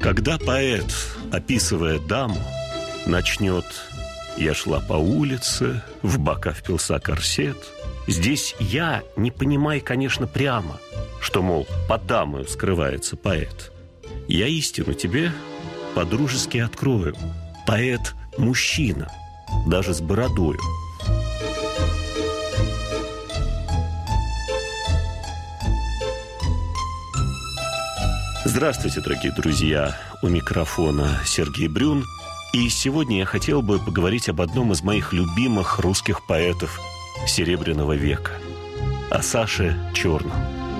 Когда поэт, описывая даму, начнет «Я шла по улице, в бока впился корсет», здесь «я» не понимай, конечно, прямо, что, мол, под дамою скрывается поэт. Я истину тебе по-дружески открою. Поэт – мужчина, даже с бородою. Здравствуйте, дорогие друзья! У микрофона Сергей Брюн. И сегодня я хотел бы поговорить об одном из моих любимых русских поэтов Серебряного века – о Саше Черном.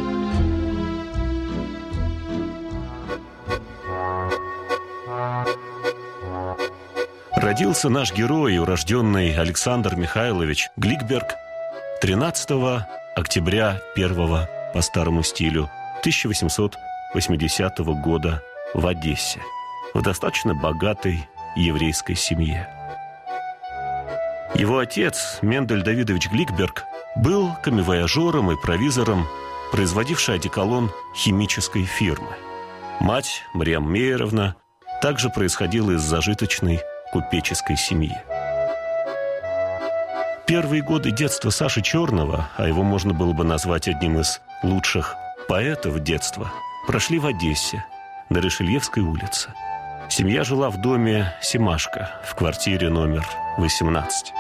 Родился наш герой, урожденный Александр Михайлович Гликберг 13 октября 1 по старому стилю 1880 года в Одессе, в достаточно богатой еврейской семье. Его отец, Мендель Давидович Гликберг, был коммивояжером и провизором, производивший одеколон химической фирмы. Мать, Мариам Мейеровна, также происходила из зажиточной купеческой семьи. Первые годы детства Саши Черного, а его можно было бы назвать одним из лучших поэтов детства, прошли в Одессе, на Ришельевской улице. Семья жила в доме Семашко, в квартире номер 18.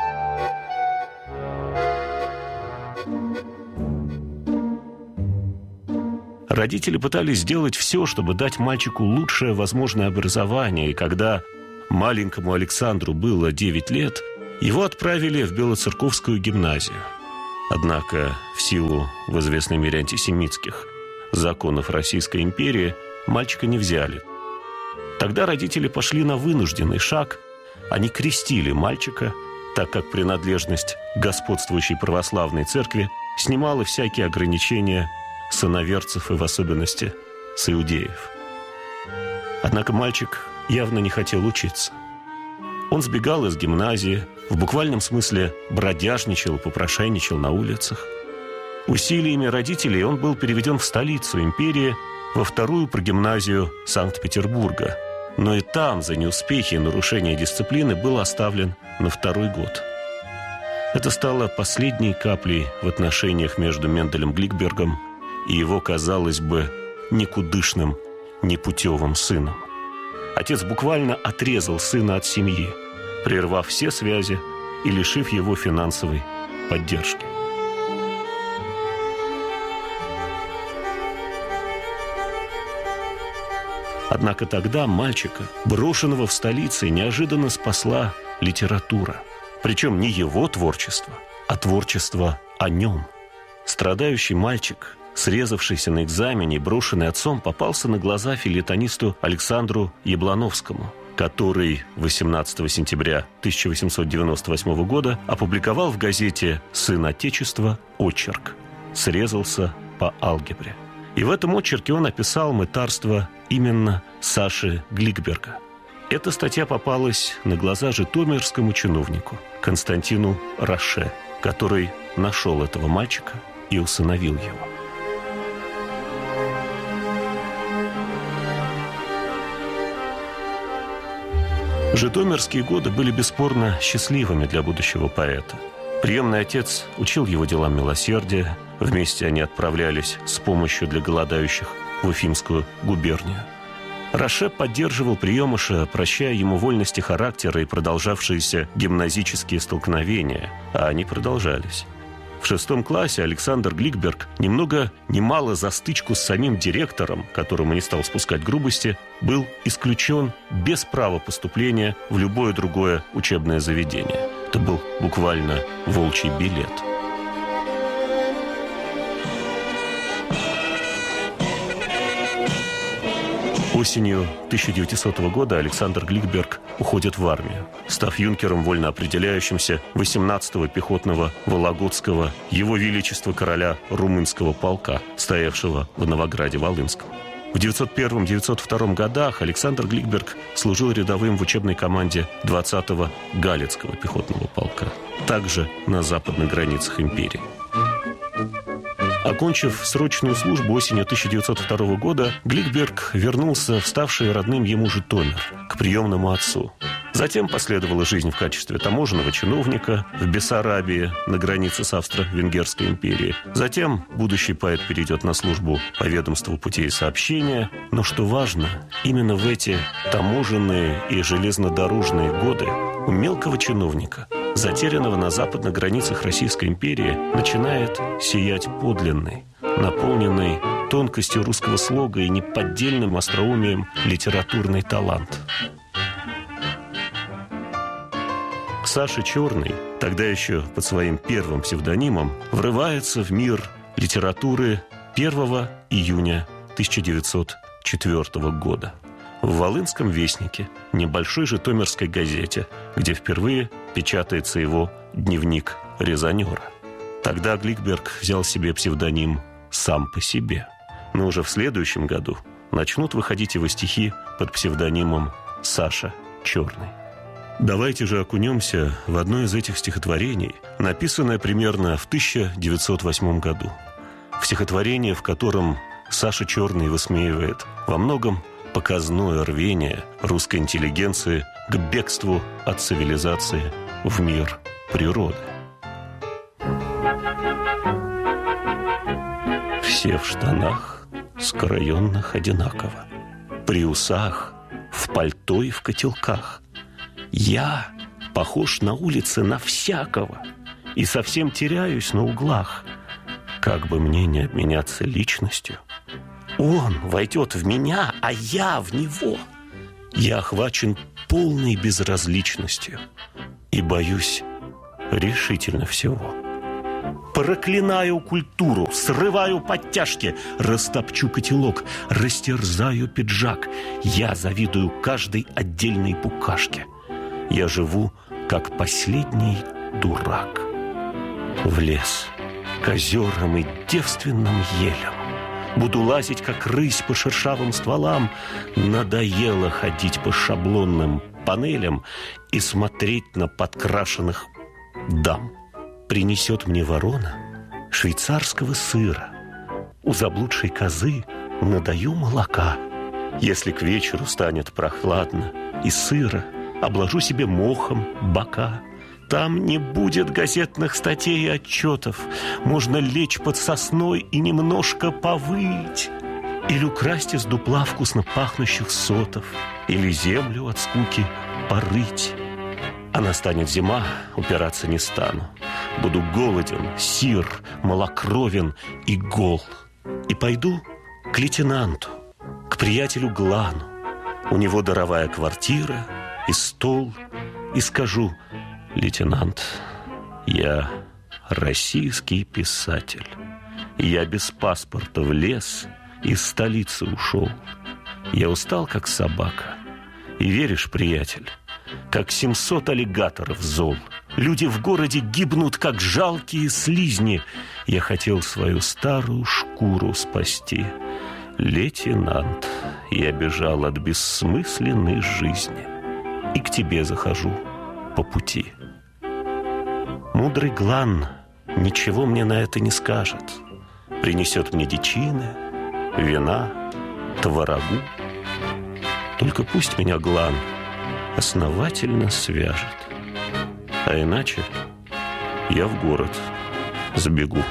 Родители пытались сделать все, чтобы дать мальчику лучшее возможное образование, и когда маленькому Александру было 9 лет, его отправили в Белоцерковскую гимназию. Однако в силу в известной мере антисемитских законов Российской империи мальчика не взяли. Тогда родители пошли на вынужденный шаг. Они крестили мальчика, так как принадлежность к господствующей православной церкви снимала всякие ограничения с иноверцев и в особенности с иудеев. Однако мальчик явно не хотел учиться. Он сбегал из гимназии, в буквальном смысле бродяжничал, попрошайничал на улицах. Усилиями родителей он был переведен в столицу империи, во вторую прогимназию Санкт-Петербурга. Но и там за неуспехи и нарушение дисциплины был оставлен на второй год. Это стало последней каплей в отношениях между Менделем Гликбергом и его, казалось бы, никудышным, непутевым сыном. Отец буквально отрезал сына от семьи, прервав все связи и лишив его финансовой поддержки. Однако тогда мальчика, брошенного в столице, неожиданно спасла литература. Причем не его творчество, а творчество о нем. Страдающий мальчик, срезавшийся на экзамене и брошенный отцом, попался на глаза фельетонисту Александру Яблоновскому, который 18 сентября 1898 года опубликовал в газете «Сын Отечества» очерк «Срезался по алгебре». И в этом очерке он описал мытарство именно Саши Гликберга. Эта статья попалась на глаза житомирскому чиновнику Константину Роше, который нашел этого мальчика и усыновил его. Житомирские годы были бесспорно счастливыми для будущего поэта. Приемный отец учил его делам милосердия. Вместе они отправлялись с помощью для голодающих в Уфимскую губернию. Роше поддерживал приемыша, прощая ему вольности характера и продолжавшиеся гимназические столкновения, а они продолжались. В 6 классе Александр Гликберг немного не мало за стычку с самим директором, которому не стал спускать грубости, был исключен без права поступления в любое другое учебное заведение. Это был буквально волчий билет. Осенью 1900 года Александр Гликберг уходит в армию, став юнкером, вольно определяющимся 18-го пехотного Вологодского Его Величества короля Румынского полка, стоявшего в Новограде-Волынском. В 901-902 годах Александр Гликберг служил рядовым в учебной команде 20-го Галицкого пехотного полка, также на западных границах империи. Окончив срочную службу осенью 1902 года, Гликберг вернулся в ставший родным ему Житомир, к приемному отцу. Затем последовала жизнь в качестве таможенного чиновника в Бессарабии на границе с Австро-Венгерской империей. Затем будущий поэт перейдет на службу по ведомству путей сообщения. Но что важно, именно в эти таможенные и железнодорожные годы у мелкого чиновника, затерянного на западных границах Российской империи, начинает сиять подлинный, наполненный тонкостью русского слога и неподдельным остроумием литературный талант. Саша Черный, тогда еще под своим первым псевдонимом, врывается в мир литературы 1 июня 1904 года. В «Волынском вестнике», небольшой житомирской газете, где впервые печатается его дневник резонера. Тогда Гликберг взял себе псевдоним «Сам по себе». Но уже в следующем году начнут выходить его стихи под псевдонимом «Саша Черный». Давайте же окунемся в одно из этих стихотворений, написанное примерно в 1908 году. В стихотворении, в котором Саша Черный высмеивает во многом показное рвение русской интеллигенции к бегству от цивилизации в мир природы. Все в штанах, скроенных одинаково, при усах, в пальто и в котелках. Я похож на улице на всякого и совсем теряюсь на углах. Как бы мне не обменяться личностью, он войдет в меня, а я в него. Я охвачен полной безразличностью и боюсь решительно всего. Проклинаю культуру, срываю подтяжки, растопчу котелок, растерзаю пиджак. Я завидую каждой отдельной букашке. Я живу, как последний дурак. В лес, к озерам и девственным елям буду лазить, как рысь по шершавым стволам. Надоело ходить по шаблонным панелям и смотреть на подкрашенных дам. Принесет мне ворона швейцарского сыра. У заблудшей козы надаю молока. Если к вечеру станет прохладно и сыро, обложу себе мохом бока. Там не будет газетных статей и отчетов. Можно лечь под сосной и немножко повыть. Или украсть из дупла вкусно пахнущих сотов. Или землю от скуки порыть. А настанет зима, упираться не стану. Буду голоден, сир, малокровен и гол. И пойду к лейтенанту, к приятелю Глану. У него даровая квартира и стол. И скажу: лейтенант, я российский писатель. Я без паспорта в лес из столицы ушел. Я устал, как собака. И веришь, приятель, как 700 аллигаторов зол. Люди в городе гибнут, как жалкие слизни. Я хотел свою старую шкуру спасти. Лейтенант, я бежал от бессмысленной жизни. И к тебе захожу по пути. Мудрый Глан ничего мне на это не скажет. Принесет мне дичины, вина, творогу. Только пусть меня Глан основательно свяжет. А иначе я в город забегу.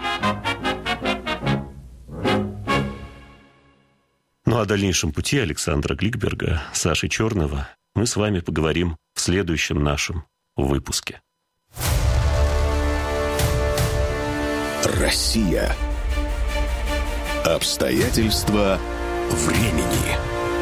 Ну, о дальнейшем пути Александра Гликберга, Саши Черного мы с вами поговорим в следующем нашем выпуске. Россия. Обстоятельства времени.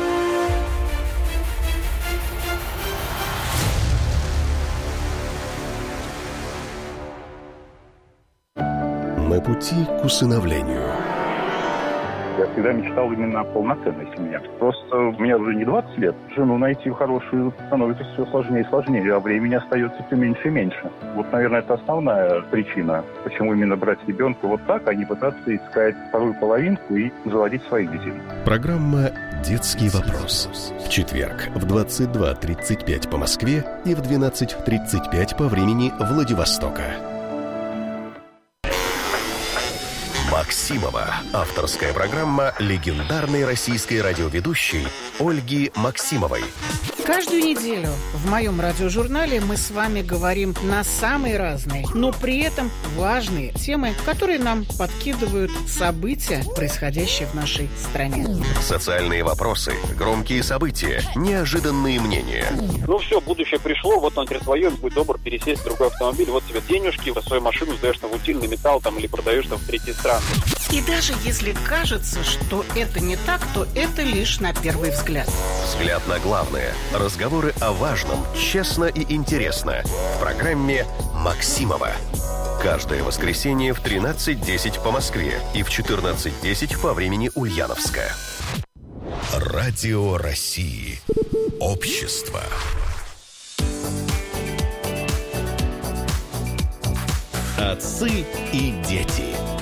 На пути к усыновлению. Я всегда мечтал именно о полноценной семье. Просто мне уже не 20 лет. Жену найти хорошую становится все сложнее и сложнее, а времени остается все меньше и меньше. Вот, наверное, это основная причина, почему именно брать ребенка вот так, а не пытаться искать вторую половинку и заводить своих детей. Программа «Детский вопрос». В четверг в 22:35 по Москве и в 12:35 по времени Владивостока. Максимова. Авторская программа легендарной российской радиоведущей Ольги Максимовой. Каждую неделю в моем радиожурнале мы с вами говорим на самые разные, но при этом важные темы, которые нам подкидывают события, происходящие в нашей стране. Социальные вопросы, громкие события, неожиданные мнения. Ну все, будущее пришло, вот он перед твоем, будь добр, пересесть в другой автомобиль, вот тебе денежки, свою машину сдаешь на утильный металл там, или продаешь там в третьи страны. И даже если кажется, что это не так, то это лишь на первый взгляд. Взгляд на главное. Разговоры о важном, честно и интересно. В программе «Максимова». Каждое воскресенье в 13:10 по Москве и в 14:10 по времени Ульяновска. Радио России. Общество. Отцы и дети.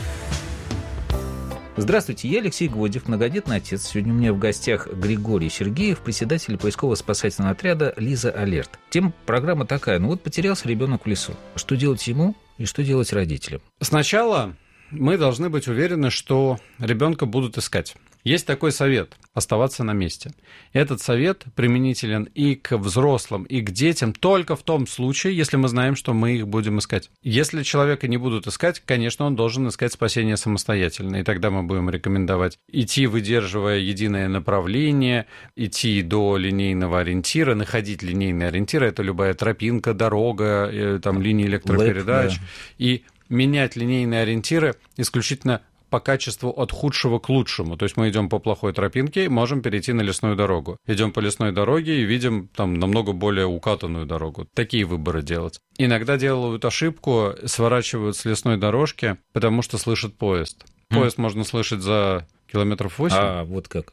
Здравствуйте, я Алексей Гвоздев, многодетный отец. Сегодня у меня в гостях Григорий Сергеев, председатель поисково-спасательного отряда «Лиза Алерт». Тема программы такая: потерялся ребенок в лесу. Что делать ему и что делать родителям? Сначала мы должны быть уверены, что ребенка будут искать. Есть такой совет – оставаться на месте. Этот совет применителен и к взрослым, и к детям только в том случае, если мы знаем, что мы их будем искать. Если человека не будут искать, конечно, он должен искать спасение самостоятельно, и тогда мы будем рекомендовать идти, выдерживая единое направление, идти до линейного ориентира, находить линейный ориентир – это любая тропинка, дорога, там, линии электропередач, да. И менять линейные ориентиры исключительно по качеству от худшего к лучшему. То есть мы идем по плохой тропинке, можем перейти на лесную дорогу. Идем по лесной дороге и видим там намного более укатанную дорогу. Такие выборы делать. Иногда делают ошибку, сворачивают с лесной дорожки, потому что слышат поезд. Поезд можно слышать за километров 8. Вот как.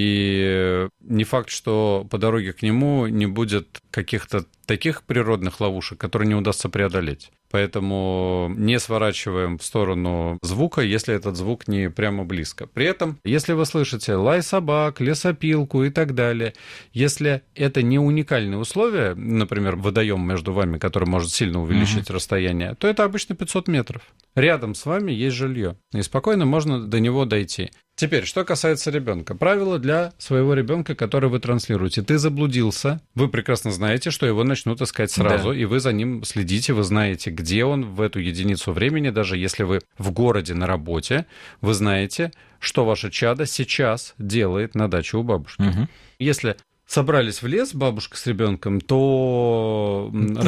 И не факт, что по дороге к нему не будет каких-то таких природных ловушек, которые не удастся преодолеть. Поэтому не сворачиваем в сторону звука, если этот звук не прямо близко. При этом, если вы слышите лай собак, лесопилку и так далее, если это не уникальные условия, например, водоем между вами, который может сильно увеличить расстояние, то это обычно 500 метров. Рядом с вами есть жилье, и спокойно можно до него дойти. Теперь, что касается ребенка. Правила для своего ребенка, которые вы транслируете. Ты заблудился, вы прекрасно знаете, что его начнут искать сразу, да. И вы за ним следите, вы знаете, где он в эту единицу времени, даже если вы в городе на работе, вы знаете, что ваше чадо сейчас делает на даче у бабушки. Если собрались в лес бабушка с ребенком, то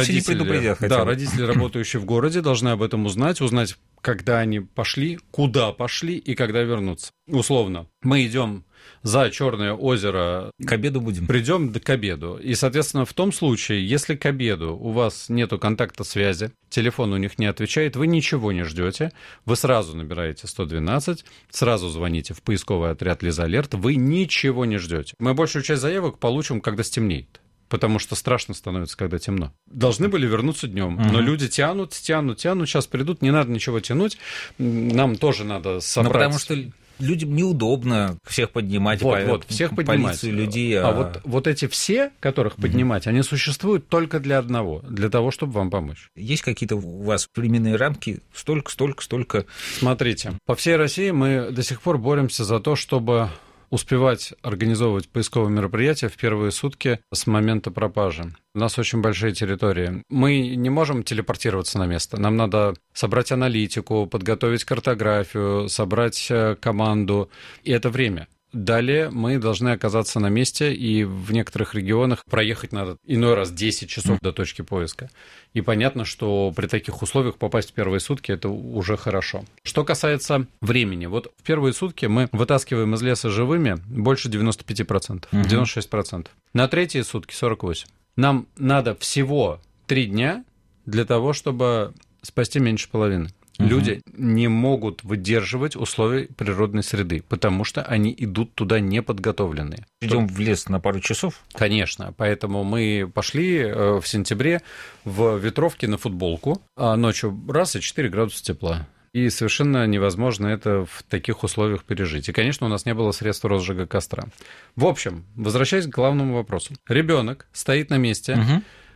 родители, работающие в городе, должны об этом узнать, когда они пошли, куда пошли и когда вернутся. Условно, мы идем за Черное озеро. К обеду будем. Придем к обеду. И, соответственно, в том случае, если к обеду у вас нету контакта связи, телефон у них не отвечает, вы ничего не ждете, вы сразу набираете 112, сразу звоните в поисковый отряд «Лиза Алерт», вы ничего не ждете. Мы большую часть заявок получим, когда стемнеет. Потому что страшно становится, когда темно. Должны были вернуться днем, но люди тянут, сейчас придут, не надо ничего тянуть, нам тоже надо собрать. Потому что людям неудобно всех поднимать, всех поднимать. Полицию, людей. Вот эти все, которых поднимать, они существуют только для одного, для того, чтобы вам помочь. Есть какие-то у вас временные рамки? Столько. Смотрите, по всей России мы до сих пор боремся за то, чтобы успевать организовывать поисковые мероприятия в первые сутки с момента пропажи. У нас очень большие территории. Мы не можем телепортироваться на место. Нам надо собрать аналитику, подготовить картографию, собрать команду. И это время. Далее мы должны оказаться на месте, и в некоторых регионах проехать надо иной раз 10 часов до точки поиска. И понятно, что при таких условиях попасть в первые сутки – это уже хорошо. Что касается времени, вот в первые сутки мы вытаскиваем из леса живыми больше 95%, 96%. На третьи сутки 48%. Нам надо всего 3 дня для того, чтобы спасти меньше половины. Люди не могут выдерживать условий природной среды, потому что они идут туда неподготовленные. Идем в лес на пару часов? Конечно, поэтому мы пошли в сентябре в ветровке на футболку, а ночью раз и 4 градуса тепла. И совершенно невозможно это в таких условиях пережить. И, конечно, у нас не было средств розжига костра. В общем, возвращаясь к главному вопросу. Ребенок стоит на месте,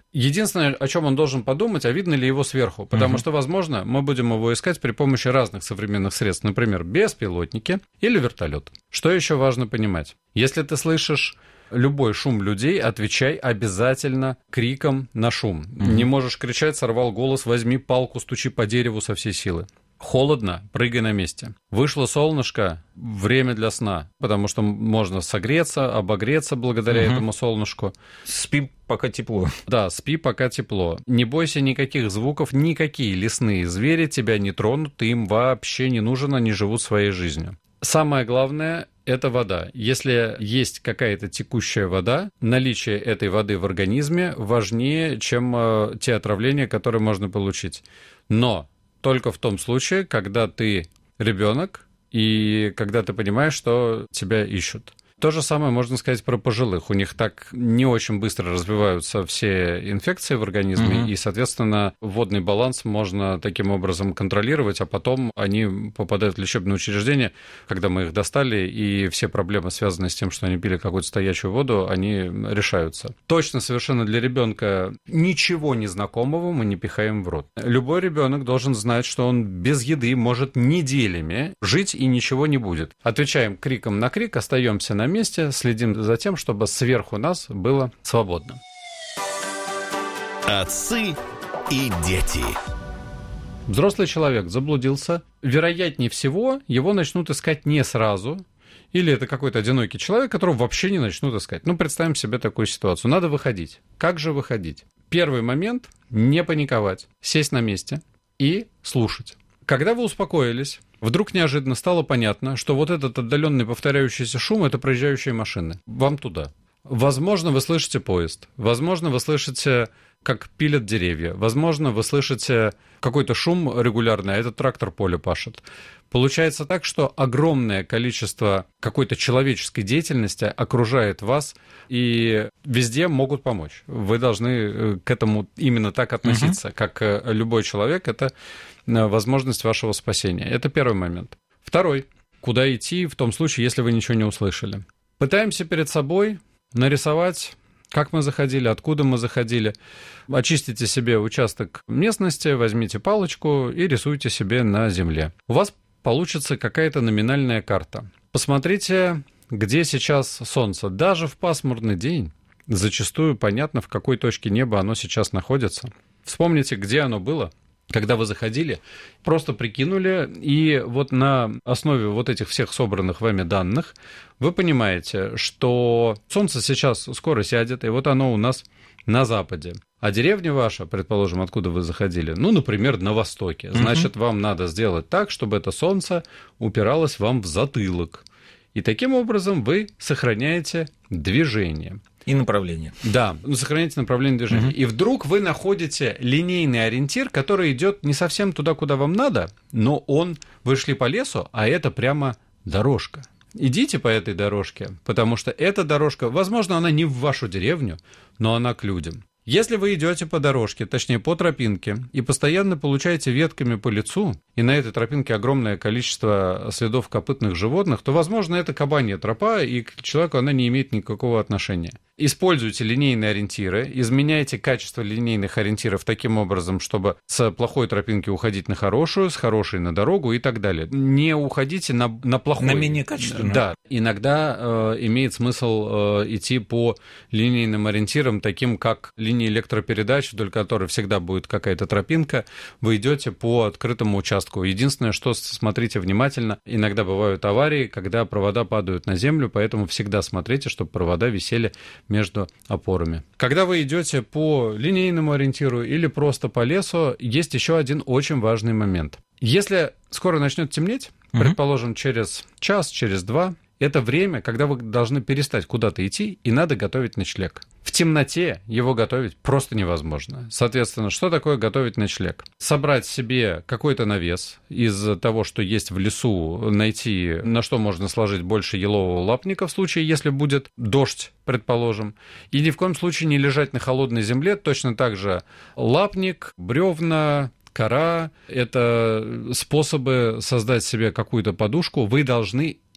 Единственное, о чем он должен подумать, а видно ли его сверху. Потому что, возможно, мы будем его искать при помощи разных современных средств. Например, беспилотники или вертолет. Что еще важно понимать? Если ты слышишь любой шум людей, отвечай обязательно криком на шум. Не можешь кричать, сорвал голос, возьми палку, стучи по дереву со всей силы. Холодно, прыгай на месте. Вышло солнышко, время для сна, потому что можно согреться, обогреться благодаря этому солнышку. Спи, пока тепло. Да, спи, пока тепло. Не бойся никаких звуков, никакие лесные звери тебя не тронут, ты им вообще не нужен, они живут своей жизнью. Самое главное – это вода. Если есть какая-то текущая вода, наличие этой воды в организме важнее, чем те отравления, которые можно получить. Но только в том случае, когда ты ребенок и когда ты понимаешь, что тебя ищут. То же самое можно сказать про пожилых. У них так не очень быстро развиваются все инфекции в организме, и, соответственно, водный баланс можно таким образом контролировать, а потом они попадают в лечебное учреждение, когда мы их достали, и все проблемы, связанные с тем, что они пили какую-то стоячую воду, они решаются. Точно совершенно для ребенка ничего незнакомого мы не пихаем в рот. Любой ребенок должен знать, что он без еды может неделями жить и ничего не будет. Отвечаем криком на крик, остаемся на месте, следим за тем, чтобы сверху нас было свободно. Отцы и дети. Взрослый человек заблудился. Вероятнее всего, его начнут искать не сразу. Или это какой-то одинокий человек, которого вообще не начнут искать. Ну, представим себе такую ситуацию. Надо выходить. Как же выходить? Первый момент – не паниковать, сесть на месте и слушать. Когда вы успокоились, вдруг неожиданно стало понятно, что вот этот отдаленный повторяющийся шум – это проезжающие машины. Вам туда. Возможно, вы слышите поезд. Возможно, вы слышите, как пилят деревья. Возможно, вы слышите какой-то шум регулярный, а этот трактор поле пашет. Получается так, что огромное количество какой-то человеческой деятельности окружает вас, и везде могут помочь. Вы должны к этому именно так относиться, как любой человек, это возможность вашего спасения. Это первый момент. Второй. Куда идти в том случае, если вы ничего не услышали? Пытаемся перед собой нарисовать, как мы заходили, откуда мы заходили. Очистите себе участок местности, возьмите палочку и рисуйте себе на земле. У вас получится какая-то номинальная карта. Посмотрите, где сейчас солнце. Даже в пасмурный день зачастую понятно, в какой точке неба оно сейчас находится. Вспомните, где оно было, когда вы заходили, просто прикинули, и вот на основе вот этих всех собранных вами данных вы понимаете, что солнце сейчас скоро сядет, и вот оно у нас на западе. А деревня ваша, предположим, откуда вы заходили, ну, например, на востоке. Значит, вам надо сделать так, чтобы это солнце упиралось вам в затылок. И таким образом вы сохраняете движение. И направление. Да, сохраняете направление движения. И вдруг вы находите линейный ориентир, который идет не совсем туда, куда вам надо, но вы шли по лесу, а это прямо дорожка. Идите по этой дорожке, потому что эта дорожка, возможно, она не в вашу деревню, но она к людям. Если вы идете по дорожке, точнее по тропинке, и постоянно получаете ветками по лицу, и на этой тропинке огромное количество следов копытных животных, то, возможно, это кабанья тропа, и к человеку она не имеет никакого отношения. Используйте линейные ориентиры, изменяйте качество линейных ориентиров таким образом, чтобы с плохой тропинки уходить на хорошую, с хорошей на дорогу и так далее. Не уходите на плохой. На менее качественную. Да. Иногда имеет смысл идти по линейным ориентирам, таким как линии электропередач, вдоль которой всегда будет какая-то тропинка. Вы идете по открытому участку. Единственное, что смотрите внимательно, иногда бывают аварии, когда провода падают на землю, поэтому всегда смотрите, чтобы провода висели между опорами. Когда вы идете по линейному ориентиру или просто по лесу, есть еще один очень важный момент. Если скоро начнет темнеть, предположим, через час, через два, это время, когда вы должны перестать куда-то идти, и надо готовить ночлег. В темноте его готовить просто невозможно. Соответственно, что такое готовить ночлег? Собрать себе какой-то навес из того, что есть в лесу, найти, на что можно сложить больше елового лапника в случае, если будет дождь, предположим. И ни в коем случае не лежать на холодной земле. Точно так же лапник, бревна, кора – это способы создать себе какую-то подушку. Вы должны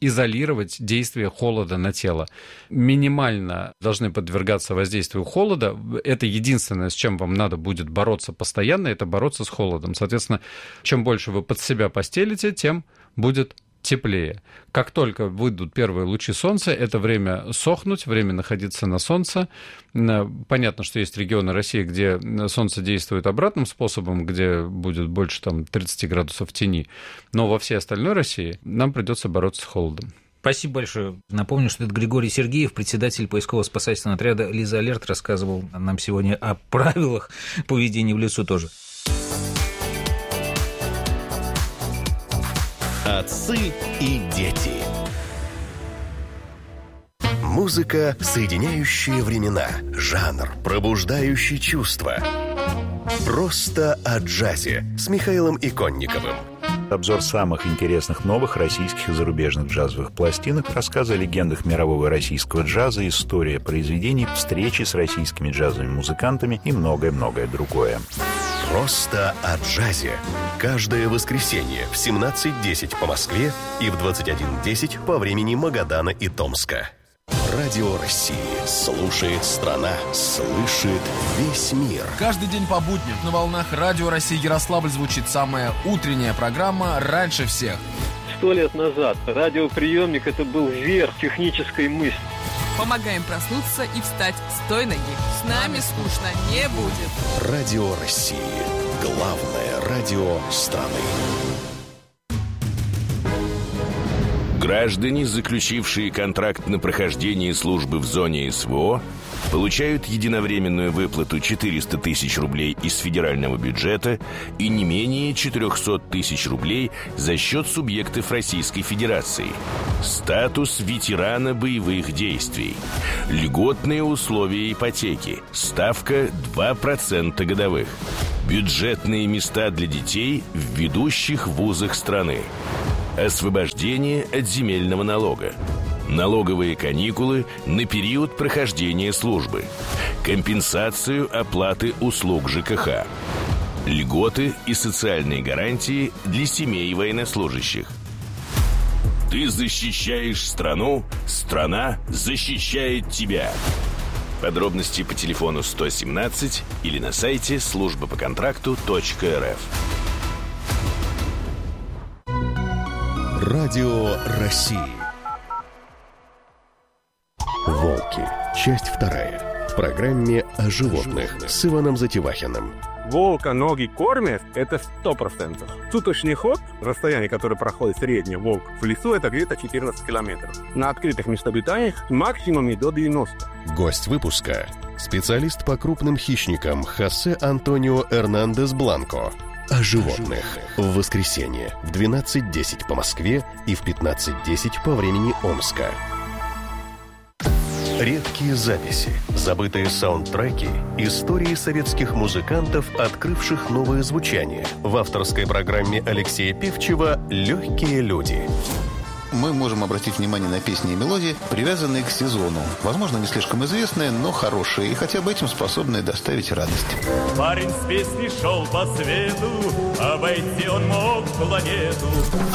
изолировать действие холода на тело. Минимально должны подвергаться воздействию холода. Это единственное, с чем вам надо будет бороться постоянно, это бороться с холодом. Соответственно, чем больше вы под себя постелите, тем будет теплее. Как только выйдут первые лучи солнца, это время сохнуть, время находиться на солнце. Понятно, что есть регионы России, где солнце действует обратным способом, где будет больше 30 градусов тени, но во всей остальной России нам придется бороться с холодом. Спасибо большое. Напомню, что это Григорий Сергеев, председатель поисково-спасательного отряда «Лиза Алерт», рассказывал нам сегодня о правилах поведения в лесу тоже. Отцы и дети. Музыка, соединяющая времена, жанр, пробуждающий чувства. Просто о джазе с Михаилом Иконниковым. Обзор самых интересных новых российских и зарубежных джазовых пластинок, рассказы о легендах мирового и российского джаза, история произведений, встречи с российскими джазовыми музыкантами и многое-многое другое. Просто о джазе. Каждое воскресенье в 17:10 по Москве и в 21:10 по времени Магадана и Томска. Радио России. Слушает страна. Слышит весь мир. Каждый день по будням на волнах Радио России Ярославль звучит самая утренняя программа «Раньше всех». 100 лет назад радиоприемник — это был верх технической мысли. Помогаем проснуться и встать с той ноги. С нами скучно не будет. Радио России. Главное радио страны. Граждане, заключившие контракт на прохождение службы в зоне СВО, получают единовременную выплату 400 тысяч рублей из федерального бюджета и не менее 400 тысяч рублей за счет субъектов Российской Федерации. Статус ветерана боевых действий. Льготные условия ипотеки. Ставка 2% годовых. Бюджетные места для детей в ведущих вузах страны. Освобождение от земельного налога. Налоговые каникулы на период прохождения службы. Компенсацию оплаты услуг ЖКХ. Льготы и социальные гарантии для семей военнослужащих. Ты защищаешь страну, страна защищает тебя. Подробности по телефону 117 или на сайте службапоконтракту.рф. Радио России. «Волки». Часть 2. В программе о животных с Иваном Затевахиным. Волка ноги кормят – это 100%. Суточный ход, расстояние, которое проходит средний волк в лесу, это где-то 14 километров. На открытых местообитаниях максимум до 90. Гость выпуска – специалист по крупным хищникам Хосе Антонио Эрнандес Бланко. О животных. В воскресенье в 12:10 по Москве и в 15:10 по времени Омска. Редкие записи, забытые саундтреки, истории советских музыкантов, открывших новое звучание. В авторской программе Алексея Певчева «Легкие люди». Мы можем обратить внимание на песни и мелодии, привязанные к сезону. Возможно, не слишком известные, но хорошие, и хотя бы этим способные доставить радость. Парень с песней шел по свету, обойти он мог планету.